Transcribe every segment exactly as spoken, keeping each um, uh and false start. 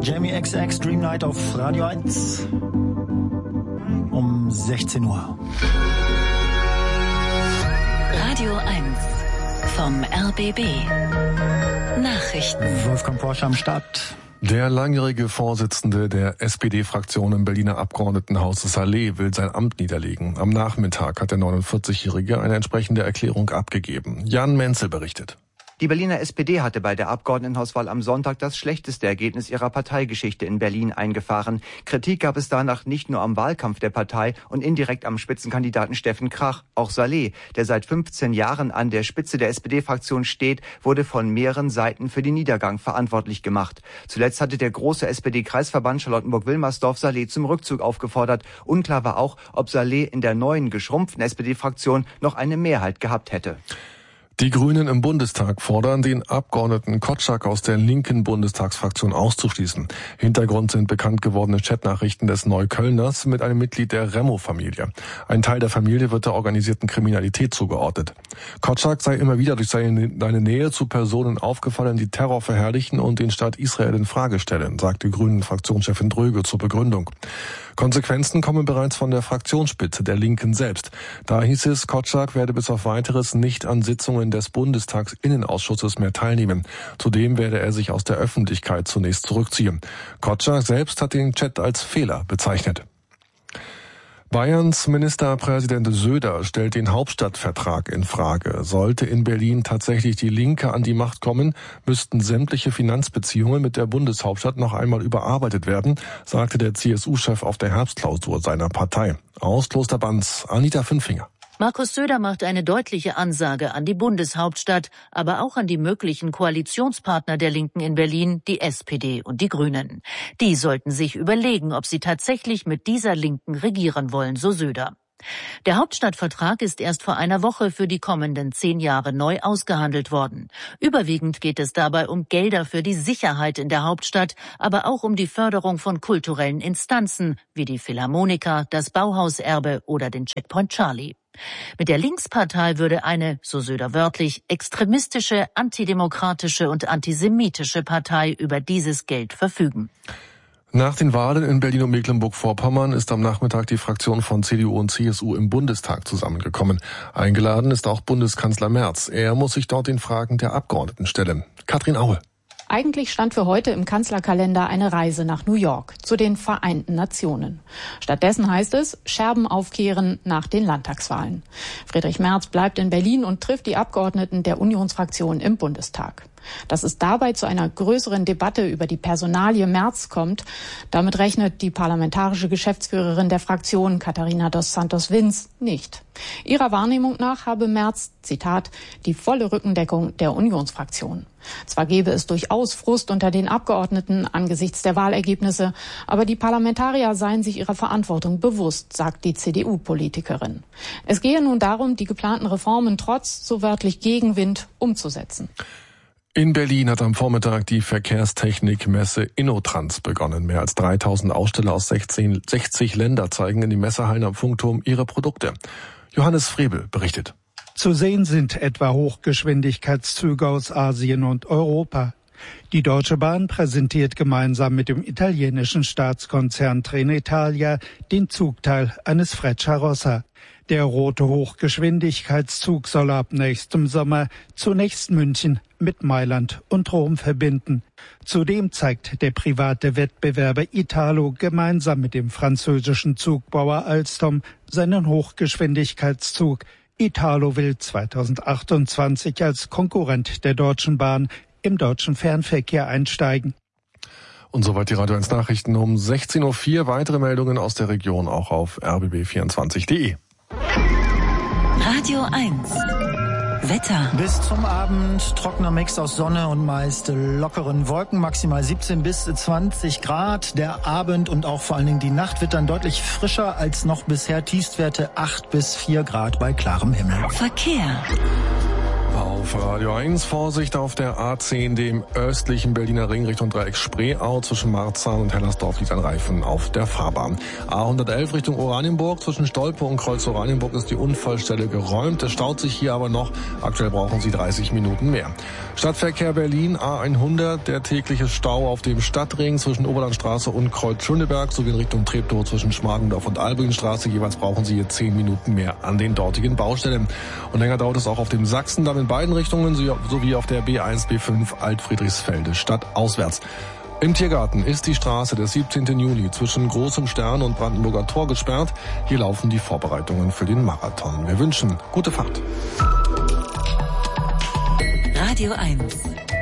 Jamie X X Dream Night auf Radio eins um sechzehn Uhr. Radio eins vom R B B. Nachrichten. Wolfgang Porsche am Start. Der langjährige Vorsitzende der S P D-Fraktion im Berliner Abgeordnetenhaus Saleh will sein Amt niederlegen. Am Nachmittag hat der neunundvierzigjährige eine entsprechende Erklärung abgegeben. Jan Menzel berichtet. Die Berliner S P D hatte bei der Abgeordnetenhauswahl am Sonntag das schlechteste Ergebnis ihrer Parteigeschichte in Berlin eingefahren. Kritik gab es danach nicht nur am Wahlkampf der Partei und indirekt am Spitzenkandidaten Steffen Krach. Auch Saleh, der seit fünfzehn Jahren an der Spitze der S P D-Fraktion steht, wurde von mehreren Seiten für den Niedergang verantwortlich gemacht. Zuletzt hatte der große S P D-Kreisverband Charlottenburg-Wilmersdorf Saleh zum Rückzug aufgefordert. Unklar war auch, ob Saleh in der neuen geschrumpften S P D-Fraktion noch eine Mehrheit gehabt hätte. Die Grünen im Bundestag fordern, den Abgeordneten Kotschak aus der linken Bundestagsfraktion auszuschließen. Hintergrund sind bekannt gewordene Chatnachrichten des Neuköllners mit einem Mitglied der Remo-Familie. Ein Teil der Familie wird der organisierten Kriminalität zugeordnet. Kotschak sei immer wieder durch seine Nähe zu Personen aufgefallen, die Terror verherrlichen und den Staat Israel in Frage stellen, sagte Grünen-Fraktionschefin Dröge zur Begründung. Konsequenzen kommen bereits von der Fraktionsspitze der Linken selbst. Da hieß es, Kotschak werde bis auf Weiteres nicht an Sitzungen des Bundestagsinnenausschusses mehr teilnehmen. Zudem werde er sich aus der Öffentlichkeit zunächst zurückziehen. Kotschak selbst hat den Chat als Fehler bezeichnet. Bayerns Ministerpräsident Söder stellt den Hauptstadtvertrag in Frage. Sollte in Berlin tatsächlich die Linke an die Macht kommen, müssten sämtliche Finanzbeziehungen mit der Bundeshauptstadt noch einmal überarbeitet werden, sagte der C S U-Chef auf der Herbstklausur seiner Partei. Aus Klosterbanz, Anita Fünfinger. Markus Söder macht eine deutliche Ansage an die Bundeshauptstadt, aber auch an die möglichen Koalitionspartner der Linken in Berlin, die S P D und die Grünen. Die sollten sich überlegen, ob sie tatsächlich mit dieser Linken regieren wollen, so Söder. Der Hauptstadtvertrag ist erst vor einer Woche für die kommenden zehn Jahre neu ausgehandelt worden. Überwiegend geht es dabei um Gelder für die Sicherheit in der Hauptstadt, aber auch um die Förderung von kulturellen Instanzen wie die Philharmoniker, das Bauhauserbe oder den Checkpoint Charlie. Mit der Linkspartei würde eine, so Söder wörtlich, extremistische, antidemokratische und antisemitische Partei über dieses Geld verfügen. Nach den Wahlen in Berlin und Mecklenburg-Vorpommern ist am Nachmittag die Fraktion von C D U und C S U im Bundestag zusammengekommen. Eingeladen ist auch Bundeskanzler Merz. Er muss sich dort den Fragen der Abgeordneten stellen. Katrin Aue. Eigentlich stand für heute im Kanzlerkalender eine Reise nach New York, zu den Vereinten Nationen. Stattdessen heißt es, Scherben aufkehren nach den Landtagswahlen. Friedrich Merz bleibt in Berlin und trifft die Abgeordneten der Unionsfraktion im Bundestag. Dass es dabei zu einer größeren Debatte über die Personalie Merz kommt, damit rechnet die parlamentarische Geschäftsführerin der Fraktion, Katharina dos Santos-Vins, nicht. Ihrer Wahrnehmung nach habe Merz, Zitat, die volle Rückendeckung der Unionsfraktion. Zwar gebe es durchaus Frust unter den Abgeordneten angesichts der Wahlergebnisse, aber die Parlamentarier seien sich ihrer Verantwortung bewusst, sagt die C D U-Politikerin. Es gehe nun darum, die geplanten Reformen trotz so wörtlich Gegenwind umzusetzen. In Berlin hat am Vormittag die Verkehrstechnikmesse InnoTrans begonnen. Mehr als dreitausend Aussteller aus sechzehn, sechzig Länder zeigen in den Messehallen am Funkturm ihre Produkte. Johannes Frebel berichtet. Zu sehen sind etwa Hochgeschwindigkeitszüge aus Asien und Europa. Die Deutsche Bahn präsentiert gemeinsam mit dem italienischen Staatskonzern Trenitalia den Zugteil eines Frecciarossa. Der rote Hochgeschwindigkeitszug soll ab nächstem Sommer zunächst München mit Mailand und Rom verbinden. Zudem zeigt der private Wettbewerber Italo gemeinsam mit dem französischen Zugbauer Alstom seinen Hochgeschwindigkeitszug. Italo will zweitausendachtundzwanzig als Konkurrent der Deutschen Bahn im deutschen Fernverkehr einsteigen. Und soweit die Radio eins Nachrichten um sechzehn Uhr vier. Weitere Meldungen aus der Region auch auf r b b vierundzwanzig punkt d e. Radio eins. Wetter. Bis zum Abend trockener Mix aus Sonne und meist lockeren Wolken, maximal siebzehn bis zwanzig Grad. Der Abend und auch vor allen Dingen die Nacht wird dann deutlich frischer als noch bisher. Tiefstwerte acht bis vier Grad bei klarem Himmel. Verkehr. Auf Radio eins Vorsicht auf der A zehn, dem östlichen Berliner Ring Richtung Dreieck Spreeau. Zwischen Marzahn und Hellersdorf liegt ein Reifen auf der Fahrbahn. A hundertelf Richtung Oranienburg. Zwischen Stolpe und Kreuz Oranienburg ist die Unfallstelle geräumt. Es staut sich hier aber noch. Aktuell brauchen Sie dreißig Minuten mehr. Stadtverkehr Berlin A hundert. Der tägliche Stau auf dem Stadtring zwischen Oberlandstraße und Kreuz Schöneberg sowie in Richtung Treptow zwischen Schmargendorf und Albrinstraße. Jeweils brauchen Sie hier zehn Minuten mehr an den dortigen Baustellen. Und länger dauert es auch auf dem Sachsendamm in beiden Richtungen sowie auf der B eins B fünf Altfriedrichsfelde stadtauswärts. Im Tiergarten ist die Straße des siebzehnten Juli zwischen Großem Stern und Brandenburger Tor gesperrt. Hier laufen die Vorbereitungen für den Marathon. Wir wünschen gute Fahrt. Radio eins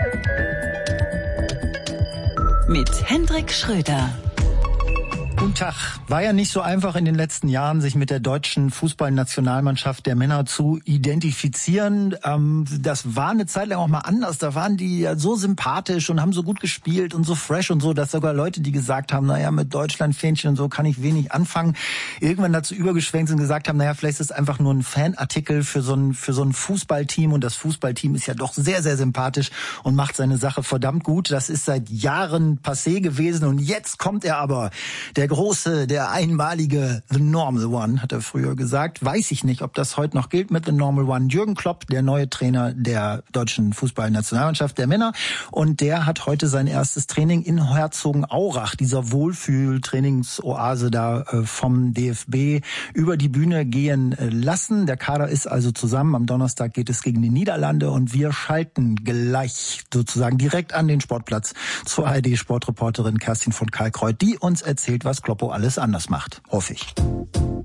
mit Hendrik Schröder. Guten Tag. War ja nicht so einfach in den letzten Jahren, sich mit der deutschen Fußballnationalmannschaft der Männer zu identifizieren. Ähm, das war eine Zeit lang auch mal anders. Da waren die ja so sympathisch und haben so gut gespielt und so fresh und so, dass sogar Leute, die gesagt haben, naja, mit Deutschlandfähnchen und so kann ich wenig anfangen, irgendwann dazu übergeschwenkt sind und gesagt haben, naja, vielleicht ist es einfach nur ein Fanartikel für so ein, für so ein Fußballteam. Und das Fußballteam ist ja doch sehr, sehr sympathisch und macht seine Sache verdammt gut. Das ist seit Jahren passé gewesen und jetzt kommt er aber, der große, der einmalige The Normal One, hat er früher gesagt. Weiß ich nicht, ob das heute noch gilt mit The Normal One. Jürgen Klopp, der neue Trainer der deutschen Fußballnationalmannschaft der Männer. Und der hat heute sein erstes Training in Herzogenaurach, dieser Wohlfühl-Trainingsoase da vom D F B, über die Bühne gehen lassen. Der Kader ist also zusammen. Am Donnerstag geht es gegen die Niederlande und wir schalten gleich sozusagen direkt an den Sportplatz zur A R D-Sportreporterin Kerstin von Kalkreuth, die uns erzählt, was Kloppo alles anders macht. Hoffe ich.